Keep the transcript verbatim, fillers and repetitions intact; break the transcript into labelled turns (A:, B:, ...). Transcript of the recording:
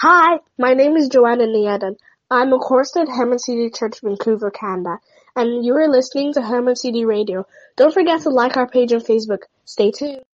A: Hi, my name is Joanna Niedan. I'm a chorister at Herman City Church, Vancouver, Canada, and you are listening to Herman City Radio. Don't forget to like our page on Facebook. Stay tuned.